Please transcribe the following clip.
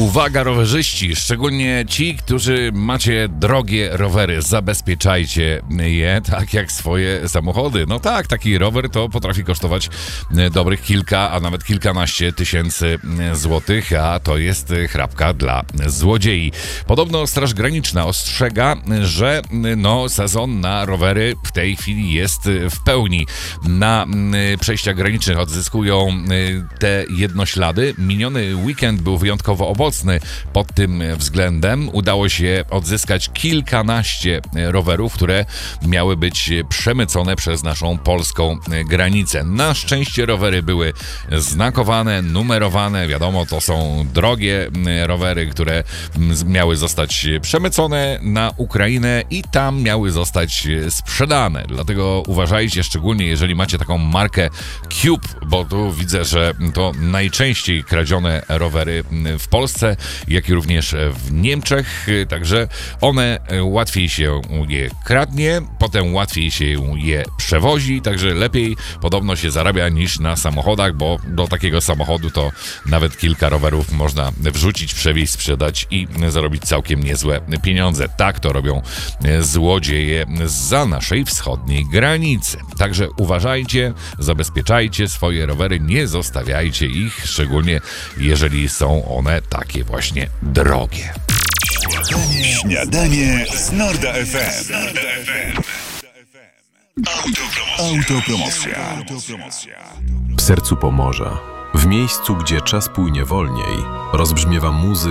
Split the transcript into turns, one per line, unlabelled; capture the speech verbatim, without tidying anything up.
Uwaga rowerzyści, szczególnie ci, którzy macie drogie rowery, zabezpieczajcie je tak jak swoje samochody. No tak, taki rower to potrafi kosztować dobrych kilka, a nawet kilkanaście tysięcy złotych, a to jest chrapka dla złodziei. Podobno Straż Graniczna ostrzega, że no, sezon na rowery w tej chwili jest w pełni. Na przejściach granicznych odzyskują te jednoślady. Miniony weekend był wyjątkowo owocny pod tym względem. Udało się odzyskać kilkanaście rowerów, które miały być przemycone przez naszą polską granicę. Na szczęście rowery były znakowane, numerowane. Wiadomo, to są drogie rowery, które miały zostać przemycone na Ukrainę i tam miały zostać sprzedane. Dlatego uważajcie, szczególnie jeżeli macie taką markę Cube, bo tu widzę, że to najczęściej kradzione rowery w Polsce, jak i również w Niemczech, także one łatwiej się je kradnie, potem łatwiej się je przewozi, także lepiej podobno się zarabia niż na samochodach, bo do takiego samochodu to nawet kilka rowerów można wrzucić, przewieźć, sprzedać i zarobić całkiem niezłe pieniądze. Tak to robią złodzieje zza naszej wschodniej granicy. Także uważajcie, zabezpieczajcie swoje rowery, nie zostawiajcie ich, szczególnie jeżeli są one takie właśnie drogie.
Śniadanie z Norda F M. Autopromocja. Autopromocja.
W sercu Pomorza, w miejscu, gdzie czas płynie wolniej, rozbrzmiewa muzyka.